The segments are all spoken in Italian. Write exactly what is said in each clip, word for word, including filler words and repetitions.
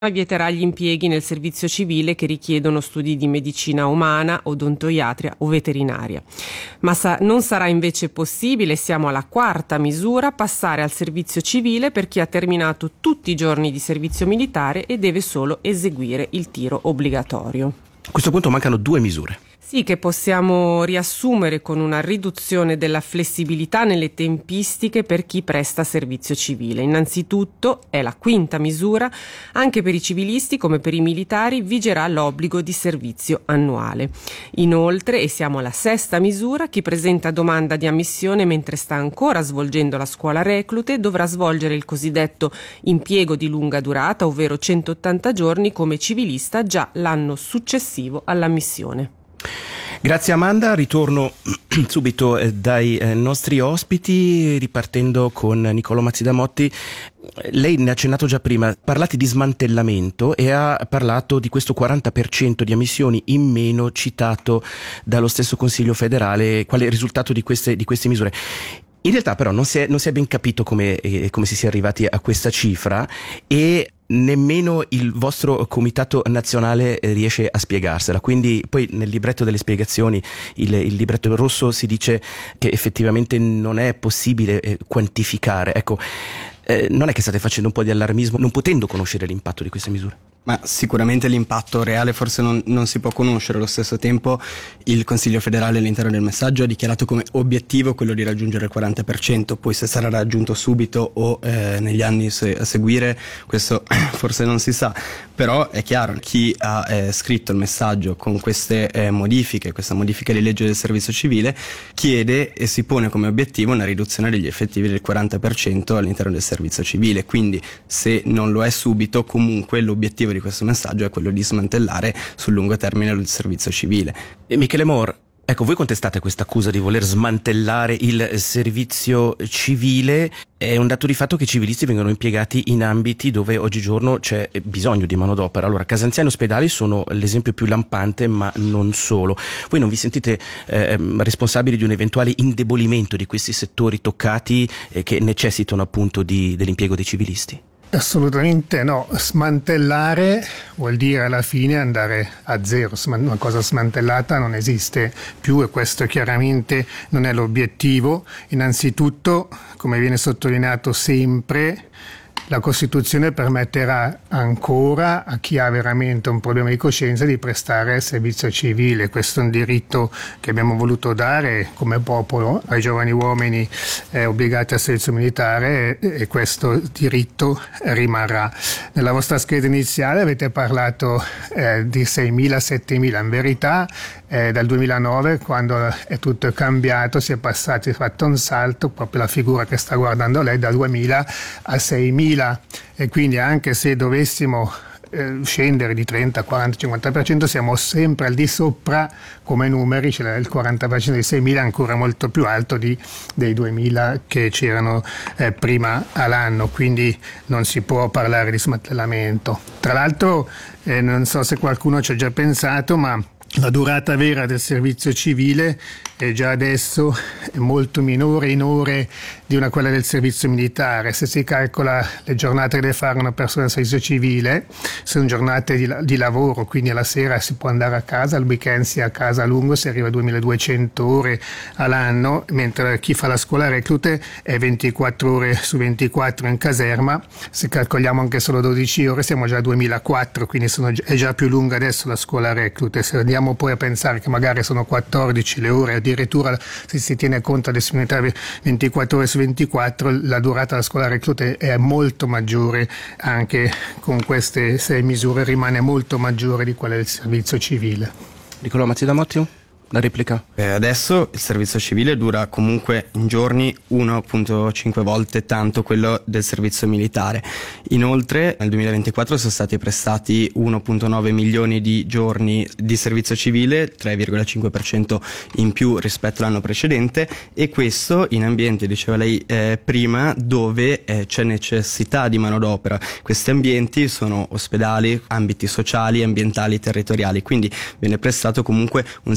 vieterà gli impieghi nel servizio civile che richiedono studi di medicina umana, odontoiatria o veterinaria. Ma sa- non sarà invece possibile, siamo alla quarta misura, passare al servizio civile per chi ha terminato tutti i giorni di servizio militare e deve solo eseguire il tiro obbligatorio. A questo punto mancano due misure. Sì, che possiamo riassumere con una riduzione della flessibilità nelle tempistiche per chi presta servizio civile. Innanzitutto, è la quinta misura, anche per i civilisti come per i militari vigerà l'obbligo di servizio annuale. Inoltre, e siamo alla sesta misura, chi presenta domanda di ammissione mentre sta ancora svolgendo la scuola reclute dovrà svolgere il cosiddetto impiego di lunga durata, ovvero centottanta giorni, come civilista già l'anno successivo all'ammissione. Grazie Amanda, ritorno subito dai nostri ospiti ripartendo con Niccolò Mazzidamotti. Lei ne ha accennato già prima, parlate di smantellamento e ha parlato di questo quaranta per cento di ammissioni in meno citato dallo stesso Consiglio federale, quale risultato di queste, di queste misure. In realtà però non si è, non si è ben capito come, eh, come si sia arrivati a questa cifra e nemmeno il vostro comitato nazionale riesce a spiegarsela, quindi poi nel libretto delle spiegazioni, il, il libretto rosso, si dice che effettivamente non è possibile eh, quantificare. Ecco, eh, non è che state facendo un po' di allarmismo non potendo conoscere l'impatto di queste misure? Ma sicuramente l'impatto reale forse non, non si può conoscere. Allo stesso tempo il Consiglio federale all'interno del messaggio ha dichiarato come obiettivo quello di raggiungere il quaranta per cento, poi se sarà raggiunto subito o eh, negli anni se, a seguire questo forse non si sa, però è chiaro, chi ha eh, scritto il messaggio con queste eh, modifiche, questa modifica di legge del servizio civile, chiede e si pone come obiettivo una riduzione degli effettivi del quaranta per cento all'interno del servizio civile, quindi se non lo è subito comunque l'obiettivo di questo messaggio è quello di smantellare sul lungo termine il servizio civile. E Michele Mor, ecco, voi contestate questa accusa di voler smantellare il servizio civile. È un dato di fatto che i civilisti vengono impiegati in ambiti dove oggigiorno c'è bisogno di manodopera. Allora, case anziane e ospedali sono l'esempio più lampante, ma non solo. Voi non vi sentite eh, responsabili di un eventuale indebolimento di questi settori toccati eh, che necessitano appunto di, dell'impiego dei civilisti? Assolutamente no, smantellare vuol dire alla fine andare a zero, una cosa smantellata non esiste più e questo chiaramente non è l'obiettivo. Innanzitutto, come viene sottolineato sempre, la Costituzione permetterà ancora a chi ha veramente un problema di coscienza di prestare servizio civile. Questo è un diritto che abbiamo voluto dare come popolo ai giovani uomini eh, obbligati al servizio militare e, e questo diritto rimarrà. Nella vostra scheda iniziale avete parlato eh, di seimila settemila, in verità eh, dal duemilanove, quando è tutto cambiato, si è passati, si è fatto un salto, proprio la figura che sta guardando lei, da duemila a seimila. E quindi anche se dovessimo eh, scendere di trenta, quaranta, cinquanta per cento siamo sempre al di sopra come numeri, cioè il quaranta per cento dei seimila è ancora molto più alto di, dei duemila che c'erano eh, prima all'anno, quindi non si può parlare di smantellamento. Tra l'altro eh, non so se qualcuno ci ha già pensato, ma la durata vera del servizio civile è già adesso molto minore in ore di una quella del servizio militare. Se si calcola le giornate che deve fare una persona del servizio civile, sono giornate di, di lavoro, quindi alla sera si può andare a casa, al weekend si è a casa a lungo, si arriva a duemiladuecento ore all'anno, mentre chi fa la scuola reclute è ventiquattro ore su ventiquattro in caserma. Se calcoliamo anche solo dodici ore siamo già a duemilaquattro, quindi sono, è già più lunga adesso la scuola reclute. Se andiamo poi a pensare che magari sono quattordici le ore, addirittura se si tiene conto adesso militare ventiquattro ore su ventiquattro, la durata della scuola reclute è molto maggiore, anche con queste sei misure rimane molto maggiore di quella del servizio civile. Niccolò Mazzidamotti? La replica? Eh, adesso il servizio civile dura comunque in giorni uno virgola cinque volte tanto quello del servizio militare. Inoltre nel duemilaventiquattro sono stati prestati uno virgola nove milioni di giorni di servizio civile, tre virgola cinque per cento in più rispetto all'anno precedente, e questo in ambienti, diceva lei eh, prima, dove eh, c'è necessità di manodopera. Questi ambienti sono ospedali, ambiti sociali, ambientali, territoriali, quindi viene prestato comunque un servizio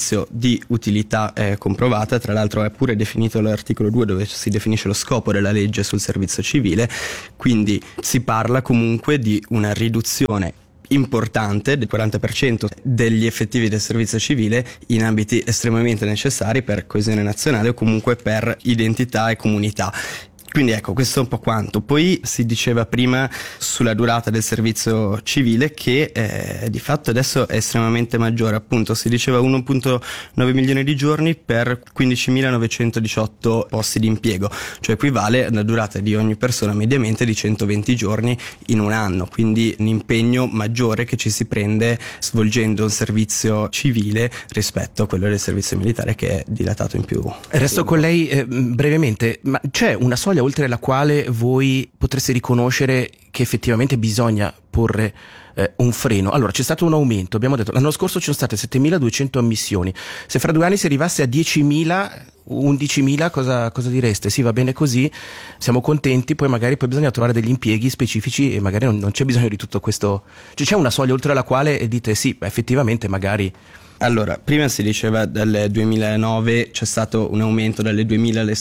servizio di utilità eh, comprovata. Tra l'altro è pure definito l'articolo due, dove si definisce lo scopo della legge sul servizio civile, quindi si parla comunque di una riduzione importante del quaranta per cento degli effettivi del servizio civile in ambiti estremamente necessari per coesione nazionale o comunque per identità e comunità. Quindi ecco, questo è un po' quanto. Poi si diceva prima sulla durata del servizio civile che eh, di fatto adesso è estremamente maggiore, appunto si diceva uno virgola nove milioni di giorni per quindicimilanovecentodiciotto posti di impiego, cioè equivale alla durata di ogni persona mediamente di centoventi giorni in un anno, quindi un impegno maggiore che ci si prende svolgendo un servizio civile rispetto a quello del servizio militare, che è dilatato in più. Resto con lei eh, brevemente, ma c'è una soglia oltre la quale voi potreste riconoscere che effettivamente bisogna porre eh, un freno? Allora, c'è stato un aumento, abbiamo detto l'anno scorso ci sono state settemiladuecento ammissioni, se fra due anni si arrivasse a diecimila, undicimila, cosa, cosa direste? Sì, va bene così, siamo contenti, poi magari poi bisogna trovare degli impieghi specifici e magari non, non c'è bisogno di tutto questo, cioè c'è una soglia oltre la quale dite sì, effettivamente magari... Allora, prima si diceva dal duemilanove c'è stato un aumento dalle duemila alle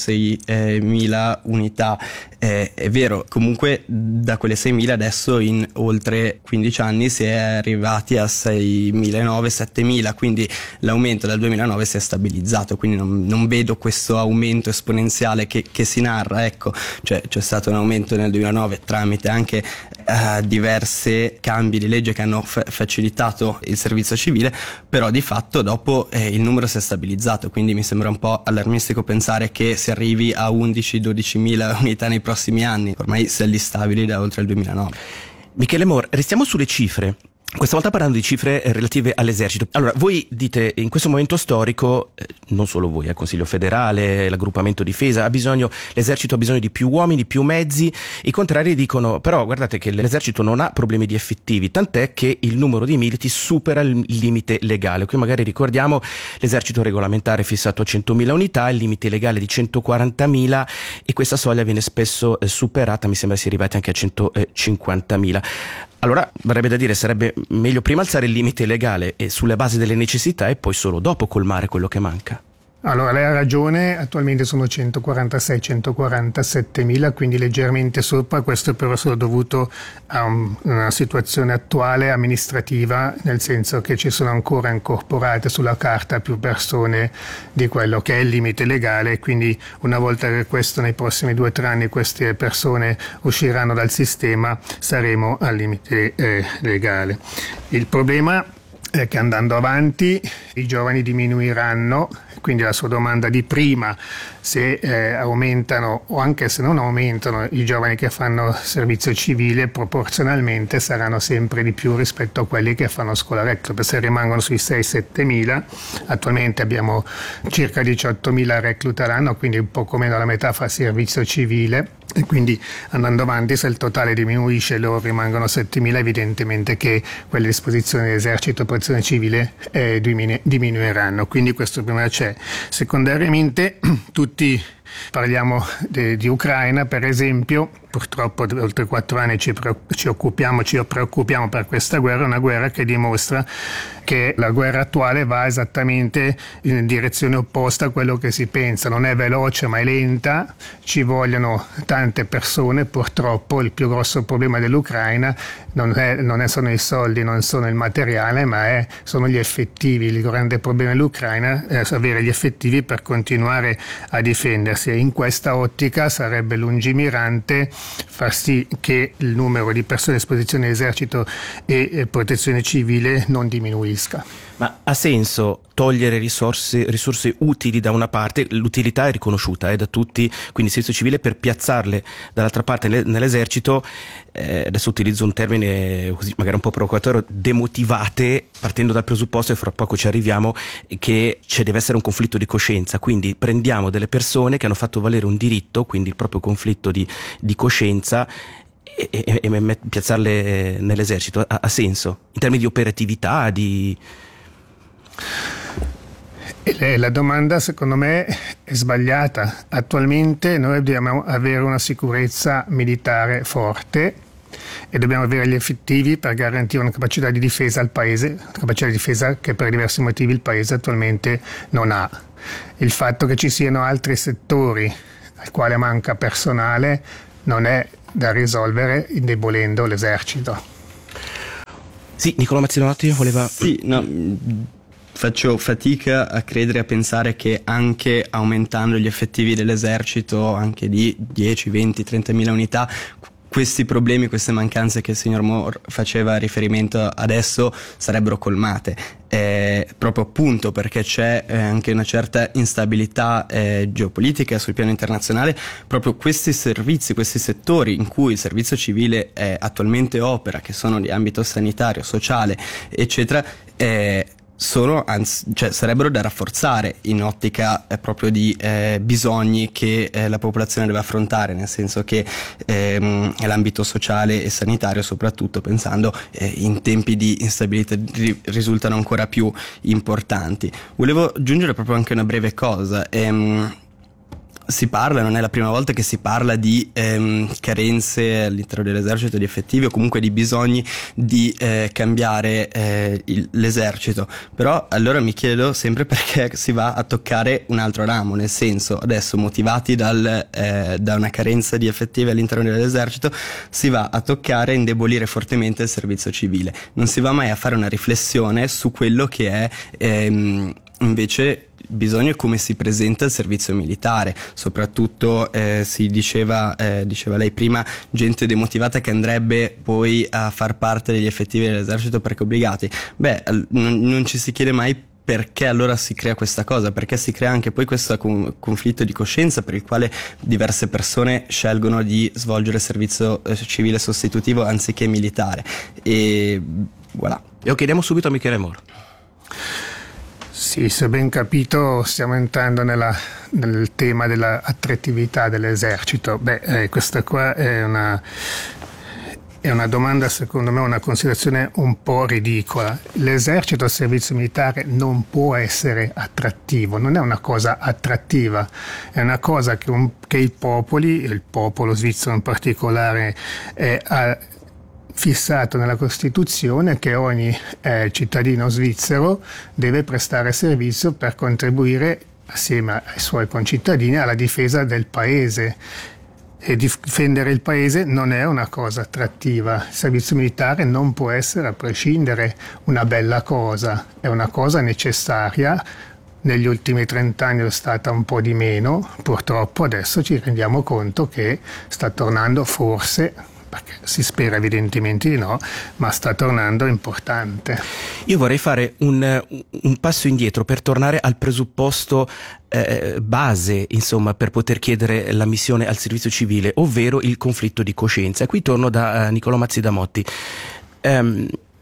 seimila unità, eh, è vero, comunque da quelle seimila adesso in oltre quindici anni si è arrivati a seimilanovecento settemila, quindi l'aumento dal duemilanove si è stabilizzato, quindi non, non vedo questo aumento esponenziale che, che si narra, ecco, cioè c'è stato un aumento nel duemilanove tramite anche eh, diverse cambi di legge che hanno fa- facilitato il servizio civile, però di fatto dopo eh, il numero si è stabilizzato, quindi mi sembra un po' allarmistico pensare che si arrivi a undici dodicimila unità nei prossimi anni, ormai si è lì stabili da oltre il duemilanove. Michele Mor, restiamo sulle cifre. Questa volta parlando di cifre relative all'esercito. Allora, voi dite in questo momento storico, eh, non solo voi, il Consiglio federale, l'aggruppamento difesa, ha bisogno, l'esercito ha bisogno di più uomini, più mezzi. I contrari dicono, però guardate che l'esercito non ha problemi di effettivi, tant'è che il numero di militi supera il limite legale. Qui magari ricordiamo l'esercito regolamentare è fissato a centomila unità, il limite legale di centoquarantamila e questa soglia viene spesso eh, superata, mi sembra sia arrivati anche a centocinquantamila. Allora, vorrebbe da dire, sarebbe meglio prima alzare il limite legale e sulle basi delle necessità e poi solo dopo colmare quello che manca. Allora, lei ha ragione, attualmente sono centoquarantasei centoquarantasettemila, quindi leggermente sopra, questo però è solo dovuto a un, una situazione attuale amministrativa, nel senso che ci sono ancora incorporate sulla carta più persone di quello che è il limite legale, quindi una volta che questo nei prossimi due o tre anni queste persone usciranno dal sistema saremo al limite eh, legale. Il problema è che andando avanti i giovani diminuiranno, quindi la sua domanda di prima, se eh, aumentano o anche se non aumentano i giovani che fanno servizio civile, proporzionalmente saranno sempre di più rispetto a quelli che fanno scuola reclute, se rimangono sui sei settemila, attualmente abbiamo circa diciottomila reclute all'anno, quindi un poco meno la metà fa servizio civile, e quindi andando avanti se il totale diminuisce e loro rimangono settemila, evidentemente che quelle disposizioni dell'esercito e protezione civile eh, diminu- diminuiranno, quindi questo problema c'è. Secondariamente tutti parliamo de, di Ucraina, per esempio, purtroppo oltre quattro anni ci, pre- ci occupiamo, ci preoccupiamo per questa guerra, una guerra che dimostra che la guerra attuale va esattamente in direzione opposta a quello che si pensa, non è veloce ma è lenta, ci vogliono tante persone, purtroppo il più grosso problema dell'Ucraina non, è, non è, sono i soldi, non sono il materiale, ma è, sono gli effettivi. Il grande problema dell'Ucraina è avere gli effettivi per continuare a difendersi, e in questa ottica sarebbe lungimirante far sì che il numero di persone a disposizione esercito e, e protezione civile non diminuisca. Ma ha senso togliere risorse, risorse utili da una parte, l'utilità è riconosciuta eh, da tutti, quindi il servizio civile, per piazzarle dall'altra parte nell'esercito, eh, adesso utilizzo un termine così magari un po' provocatorio, demotivate, partendo dal presupposto, e fra poco ci arriviamo, che ci deve essere un conflitto di coscienza, quindi prendiamo delle persone che hanno fatto valere un diritto, quindi il proprio conflitto di, di coscienza, e, e, e piazzarle nell'esercito. Ha, ha senso in termini di operatività, di... La domanda secondo me è sbagliata. Attualmente noi dobbiamo avere una sicurezza militare forte e dobbiamo avere gli effettivi per garantire una capacità di difesa al paese, una capacità di difesa che per diversi motivi il paese attualmente non ha. Il fatto che ci siano altri settori al quale manca personale non è da risolvere indebolendo l'esercito. Sì, Nicolò Mazzinotti voleva... Sì, no, faccio fatica a credere, a pensare che anche aumentando gli effettivi dell'esercito, anche di dieci, venti, trentamila unità, questi problemi, queste mancanze che il signor Moore faceva riferimento adesso sarebbero colmate, eh, proprio appunto perché c'è eh, anche una certa instabilità eh, geopolitica sul piano internazionale. Proprio questi servizi, questi settori in cui il servizio civile eh, attualmente opera, che sono di ambito sanitario, sociale, eccetera, eh, sono, anzi, cioè, sarebbero da rafforzare in ottica eh, proprio di eh, bisogni che eh, la popolazione deve affrontare, nel senso che ehm, l'ambito sociale e sanitario, soprattutto pensando eh, in tempi di instabilità, ri- risultano ancora più importanti. Volevo aggiungere proprio anche una breve cosa. Ehm, Si parla, non è la prima volta che si parla di ehm, carenze all'interno dell'esercito, di effettivi o comunque di bisogni di eh, cambiare eh, il, l'esercito, però allora mi chiedo sempre perché si va a toccare un altro ramo, nel senso, adesso motivati dal, eh, da una carenza di effettivi all'interno dell'esercito si va a toccare e indebolire fortemente il servizio civile, non si va mai a fare una riflessione su quello che è ehm, invece bisogno, come si presenta il servizio militare, soprattutto eh, si diceva, eh, diceva lei prima, gente demotivata che andrebbe poi a far parte degli effettivi dell'esercito perché obbligati. Beh, non, non ci si chiede mai perché allora si crea questa cosa, perché si crea anche poi questo con- conflitto di coscienza per il quale diverse persone scelgono di svolgere servizio eh, civile sostitutivo anziché militare. E voilà. E lo chiediamo subito a Michele Moro. Sì, se ho ben capito stiamo entrando nella, nel tema dell'attrattività dell'esercito. Beh, eh, questa qua è una, è una domanda, secondo me, una considerazione un po' ridicola. L'esercito al servizio militare non può essere attrattivo, non è una cosa attrattiva, è una cosa che, un, che i popoli, il popolo svizzero in particolare, è, ha fissato nella Costituzione, che ogni eh, cittadino svizzero deve prestare servizio per contribuire assieme ai suoi concittadini alla difesa del paese. E difendere il paese non è una cosa attrattiva. Il servizio militare non può essere, a prescindere, una bella cosa, è una cosa necessaria. Negli ultimi trent'anni è stata un po' di meno, purtroppo adesso ci rendiamo conto che sta tornando, forse, perché si spera evidentemente di no, ma sta tornando importante. Io vorrei fare un, un passo indietro per tornare al presupposto eh, base, insomma, per poter chiedere l'ammissione al servizio civile, ovvero il conflitto di coscienza. E qui torno da uh, Nicolò Mazzidamotti. Um,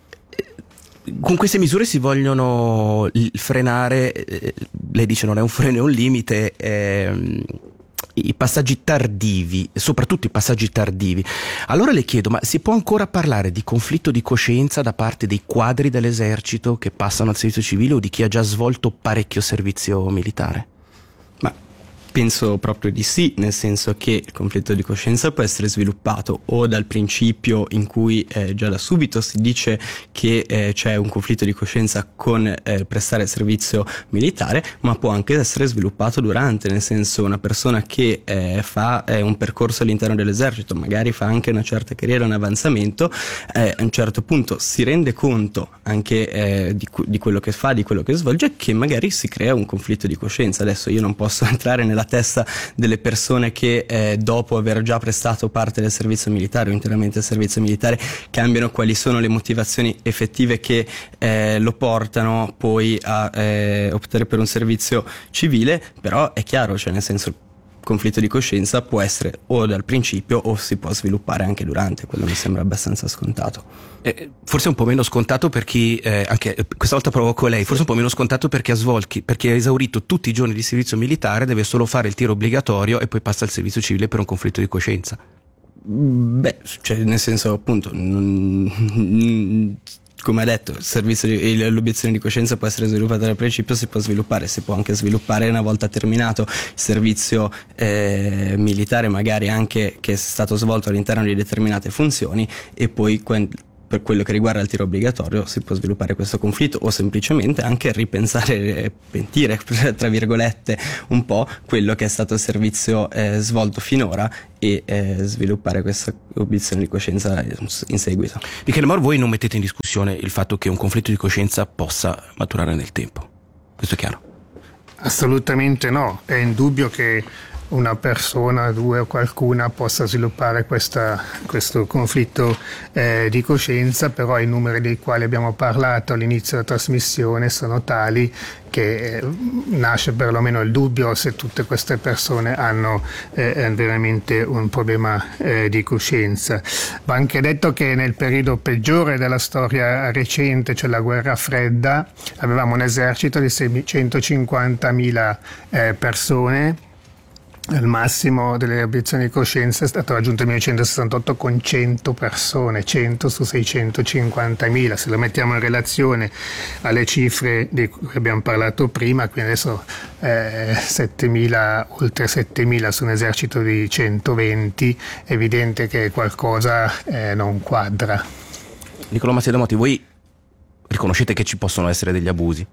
Con queste misure si vogliono frenare, eh, lei dice non è un freno, è un limite, eh, i passaggi tardivi, soprattutto i passaggi tardivi. Allora le chiedo, ma si può ancora parlare di conflitto di coscienza da parte dei quadri dell'esercito che passano al servizio civile o di chi ha già svolto parecchio servizio militare? Ma penso proprio di sì, nel senso che il conflitto di coscienza può essere sviluppato o dal principio in cui eh, già da subito si dice che eh, c'è un conflitto di coscienza con eh, prestare servizio militare, ma può anche essere sviluppato durante, nel senso una persona che eh, fa eh, un percorso all'interno dell'esercito, magari fa anche una certa carriera, un avanzamento, eh, a un certo punto si rende conto anche eh, di, di quello che fa, di quello che svolge, che magari si crea un conflitto di coscienza. Adesso io non posso entrare nella testa delle persone che eh, dopo aver già prestato parte del servizio militare o interamente del servizio militare cambiano, quali sono le motivazioni effettive che eh, lo portano poi a eh, optare per un servizio civile, però è chiaro, cioè nel senso il conflitto di coscienza può essere o dal principio o si può sviluppare anche durante, quello mi sembra abbastanza scontato. Eh, forse un po' meno scontato per chi, eh, anche questa volta provoco lei, forse un po' meno scontato per chi ha svolti, perché ha esaurito tutti i giorni di servizio militare, deve solo fare il tiro obbligatorio e poi passa al servizio civile per un conflitto di coscienza. Beh, cioè nel senso appunto non, come ha detto, il servizio di, l'obiezione di coscienza può essere sviluppata dal principio, si può sviluppare, si può anche sviluppare una volta terminato il servizio eh, militare, magari anche che è stato svolto all'interno di determinate funzioni, e poi que- per quello che riguarda il tiro obbligatorio si può sviluppare questo conflitto, o semplicemente anche ripensare, pentire tra virgolette un po' quello che è stato il servizio eh, svolto finora e eh, sviluppare questa obiezione di coscienza in seguito. Michele Mor, voi non mettete in discussione il fatto che un conflitto di coscienza possa maturare nel tempo, questo è chiaro? Assolutamente no, è indubbio che una persona, due o qualcuna possa sviluppare questa, questo conflitto eh, di coscienza, però i numeri dei quali abbiamo parlato all'inizio della trasmissione sono tali che eh, nasce perlomeno il dubbio se tutte queste persone hanno eh, veramente un problema eh, di coscienza. Va anche detto che nel periodo peggiore della storia recente, cioè la guerra fredda, avevamo un esercito di centocinquantamila eh, persone. Il massimo delle obiezioni di coscienza è stato raggiunto nel millenovecentosessantotto con cento persone, cento su seicentocinquantamila. Se lo mettiamo in relazione alle cifre di cui abbiamo parlato prima, quindi adesso eh, settemila, oltre settemila su un esercito di centoventi, è evidente che qualcosa eh, non quadra. Niccolò Mazzi da Motti, voi riconoscete che ci possono essere degli abusi?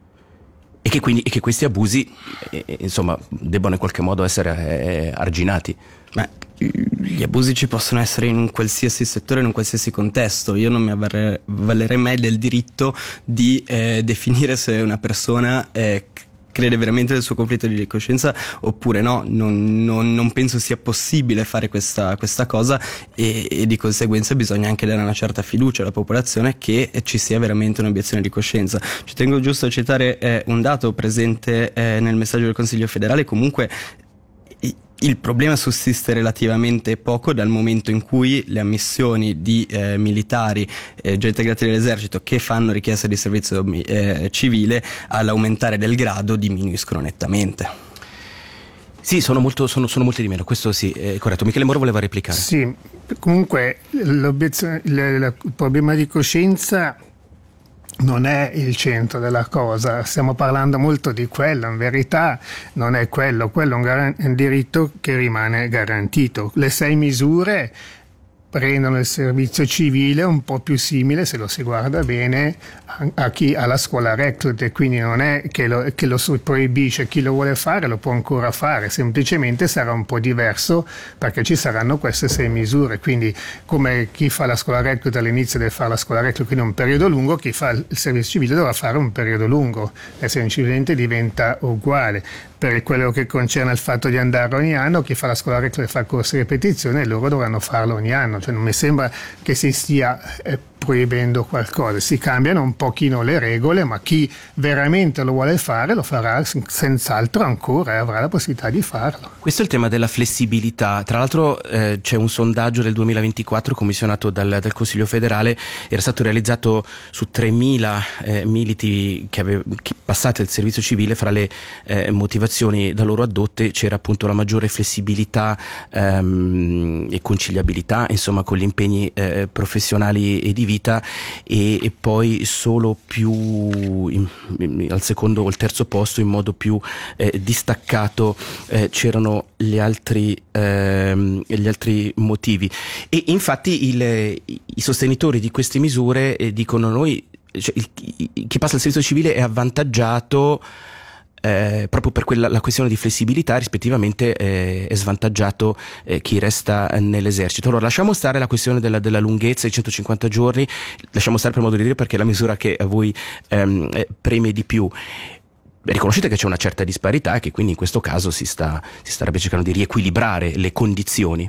E che quindi e che questi abusi eh, insomma debbano in qualche modo essere eh, arginati. Beh, gli abusi ci possono essere in un qualsiasi settore, in un qualsiasi contesto. Io non mi avvalerei mai del diritto di eh, definire se una persona eh, crede veramente nel suo conflitto di coscienza oppure no. Non, non, non penso sia possibile fare questa, questa cosa e, e di conseguenza bisogna anche dare una certa fiducia alla popolazione che ci sia veramente un'obiezione di coscienza. Ci tengo giusto a citare eh, un dato presente eh, nel messaggio del Consiglio federale. Comunque il problema sussiste relativamente poco dal momento in cui le ammissioni di eh, militari eh, già integrati nell'esercito che fanno richiesta di servizio eh, civile all'aumentare del grado diminuiscono nettamente. Sì, sono, molto, sono, sono molti di meno, questo sì, è corretto. Michele Moro voleva replicare. Sì, comunque l'obiezione, il problema di coscienza non è il centro della cosa, stiamo parlando molto di quello, in verità non è quello, quello è un, gar- un diritto che rimane garantito. Le sei misure rendono il servizio civile un po' più simile, se lo si guarda bene, a, a chi ha la scuola reclute, quindi non è che lo, che lo proibisce, chi lo vuole fare lo può ancora fare, semplicemente sarà un po' diverso perché ci saranno queste sei misure, quindi come chi fa la scuola reclute all'inizio deve fare la scuola reclute, quindi un periodo lungo, chi fa il servizio civile dovrà fare un periodo lungo, e semplicemente diventa uguale. Per quello che concerne il fatto di andare ogni anno, chi fa la scuola reclute fa corsi di ripetizione e loro dovranno farlo ogni anno, cioè non mi sembra che si stia eh, proibendo qualcosa, si cambiano un pochino le regole, ma chi veramente lo vuole fare lo farà senz'altro ancora e avrà la possibilità di farlo. Questo è il tema della flessibilità. Tra l'altro eh, c'è un sondaggio del duemilaventiquattro commissionato dal, dal Consiglio federale, era stato realizzato su tremila eh, militi che ave- che passati al servizio civile. Fra le eh, motivazioni da loro addotte c'era appunto la maggiore flessibilità ehm, e conciliabilità insomma con gli impegni eh, professionali e di vita, e, e poi solo più in, in, al secondo o il terzo posto in modo più eh, distaccato eh, c'erano gli altri, ehm, gli altri motivi, e infatti il, i sostenitori di queste misure eh, dicono noi cioè, il, chi passa al servizio civile è avvantaggiato Eh, proprio per quella, la questione di flessibilità, rispettivamente eh, è svantaggiato eh, chi resta nell'esercito. Allora lasciamo stare la questione della, della lunghezza, i centocinquanta giorni, lasciamo stare per modo di dire perché è la misura che a voi ehm, eh, preme di più. Riconoscete che c'è una certa disparità e che quindi in questo caso si, sta, si starebbe cercando di riequilibrare le condizioni?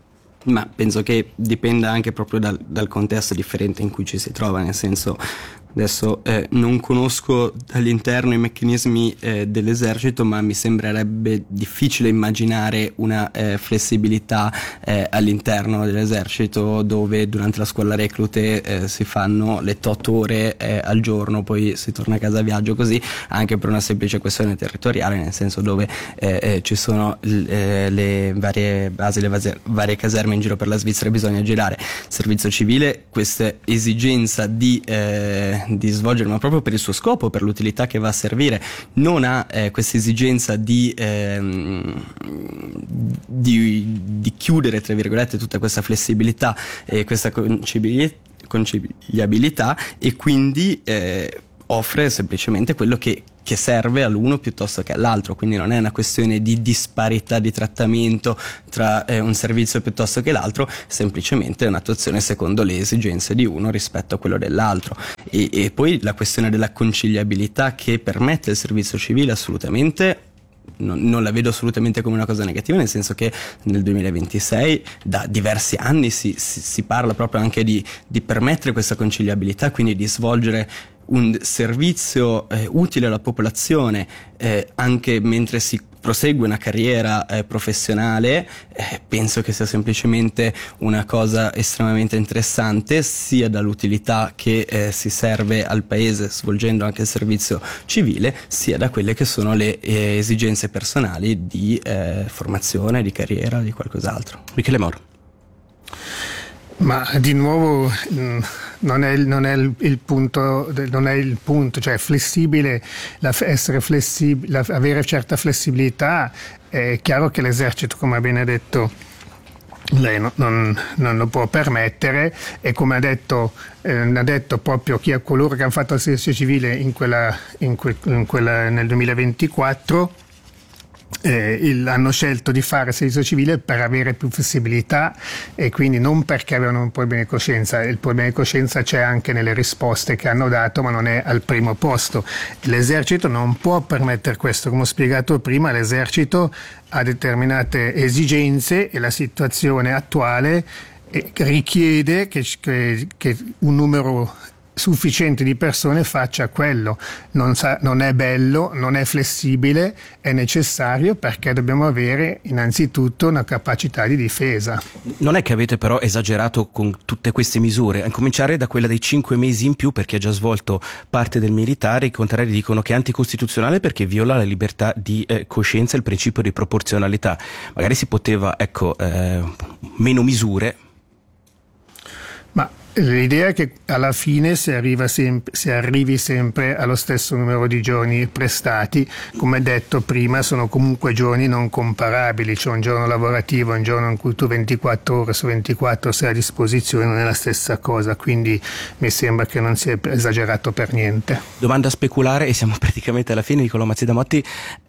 Ma penso che dipenda anche proprio dal, dal contesto differente in cui ci si trova, nel senso Adesso eh, non conosco dall'interno i meccanismi eh, dell'esercito, ma mi sembrerebbe difficile immaginare una eh, flessibilità eh, all'interno dell'esercito, dove durante la scuola reclute eh, si fanno le otto ore eh, al giorno, poi si torna a casa a viaggio, così, anche per una semplice questione territoriale, nel senso dove eh, eh, ci sono eh, le varie basi, le varie, varie caserme in giro per la Svizzera, bisogna girare. Servizio civile, questa esigenza di eh, di svolgere, ma proprio per il suo scopo, per l'utilità che va a servire, non ha eh, questa esigenza di, ehm, di, di chiudere, tra virgolette, tutta questa flessibilità e questa conciliabilità, e quindi eh, offre semplicemente quello che, che serve all'uno piuttosto che all'altro, quindi non è una questione di disparità di trattamento tra eh, un servizio piuttosto che l'altro, semplicemente un'attuazione secondo le esigenze di uno rispetto a quello dell'altro. E, e poi la questione della conciliabilità che permette il servizio civile, assolutamente Non, non la vedo assolutamente come una cosa negativa, nel senso che nel duemilaventisei da diversi anni si, si, si parla proprio anche di, di permettere questa conciliabilità, quindi di svolgere un servizio eh, utile alla popolazione eh, anche mentre si prosegue una carriera eh, professionale. Eh, penso che sia semplicemente una cosa estremamente interessante, sia dall'utilità che eh, si serve al paese svolgendo anche il servizio civile, sia da quelle che sono le eh, esigenze personali di eh, formazione, di carriera, di qualcos'altro. Michele Moro. Ma di nuovo mh, non è, il, non è il, il punto, non è il punto, cioè flessibile, la, essere flessibile, la, avere certa flessibilità. È chiaro che l'esercito, come ha bene detto lei, no, non, non lo può permettere, e come ha detto, eh, ha detto proprio chi è coloro che hanno fatto il servizio civile in quella, in que, in quella, nel duemilaventiquattro. Eh, il, hanno scelto di fare servizio civile per avere più flessibilità, e quindi non perché avevano un problema di coscienza. Il problema di coscienza c'è anche nelle risposte che hanno dato, ma non è al primo posto. L'esercito non può permettere questo, come ho spiegato prima. L'esercito ha determinate esigenze e la situazione attuale richiede che, che, che un numero sufficiente di persone faccia quello. Non, sa, non è bello, non è flessibile, è necessario, perché dobbiamo avere innanzitutto una capacità di difesa. Non è che avete però esagerato con tutte queste misure, a cominciare da quella dei cinque mesi in più per chi ha già svolto parte del militare. I contrari dicono che è anticostituzionale perché viola la libertà di eh, coscienza e il principio di proporzionalità. Magari si poteva, ecco, eh, meno misure. Ma l'idea è che alla fine si, arriva sempre, si arrivi sempre allo stesso numero di giorni prestati. Come detto prima, sono comunque giorni non comparabili, cioè un giorno lavorativo, un giorno in cui tu ventiquattro ore su ventiquattro sei a disposizione, non è la stessa cosa, quindi mi sembra che non sia esagerato per niente. Domanda speculare, e siamo praticamente alla fine. Nicolò Mazzida-Motti,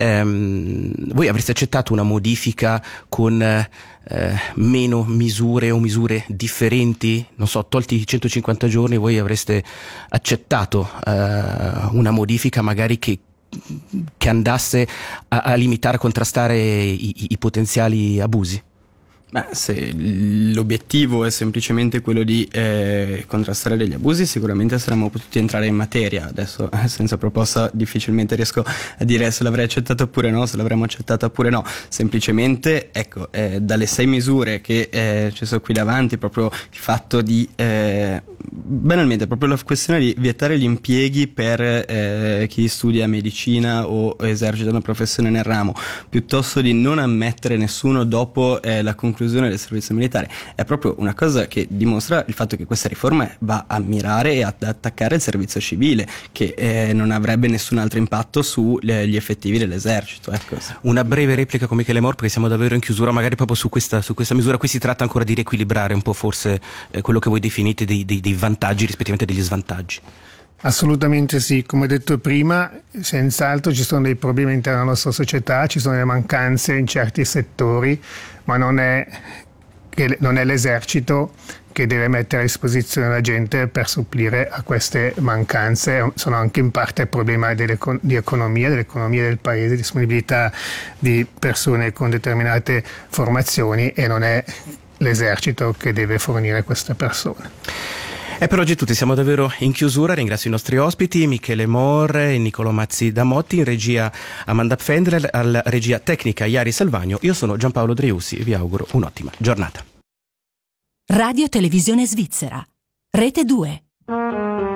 ehm, voi avreste accettato una modifica con eh, meno misure o misure differenti? Non so, tolti i centocinquanta giorni, voi avreste accettato eh, una modifica magari che, che andasse a, a limitare, a contrastare i, i, i potenziali abusi? Beh, se l'obiettivo è semplicemente quello di eh, contrastare degli abusi, sicuramente saremmo potuti entrare in materia. Adesso eh, senza proposta difficilmente riesco a dire se l'avrei accettato oppure no, se l'avremmo accettata oppure no. Semplicemente, ecco, eh, dalle sei misure che eh, ci sono qui davanti, proprio il fatto di eh, banalmente proprio la questione di vietare gli impieghi per eh, chi studia medicina o esercita una professione nel ramo, piuttosto di non ammettere nessuno dopo eh, la conclusione del servizio militare, è proprio una cosa che dimostra il fatto che questa riforma va a mirare e ad attaccare il servizio civile, che eh, non avrebbe nessun altro impatto sugli effettivi dell'esercito. Ecco. Una breve replica con Michele Moro, perché siamo davvero in chiusura, magari proprio su questa, su questa misura. Qui si tratta ancora di riequilibrare un po' forse eh, quello che voi definite dei, dei, dei vantaggi rispettivamente degli svantaggi. Assolutamente sì, come detto prima, senz'altro ci sono dei problemi all'interno della nostra società, ci sono delle mancanze in certi settori, ma non è, che, non è l'esercito che deve mettere a disposizione la gente per supplire a queste mancanze. Sono anche in parte il problema delle, di economia, dell'economia del paese, disponibilità di persone con determinate formazioni, e non è l'esercito che deve fornire queste persone. E per oggi è tutto, siamo davvero in chiusura. Ringrazio i nostri ospiti Michele Morre e Niccolò Mazzi da Motti, in regia Amanda Pfendler, alla regia tecnica Iari Salvagno. Io sono Giampaolo Dreusi e vi auguro un'ottima giornata. Radio Televisione Svizzera, Rete due.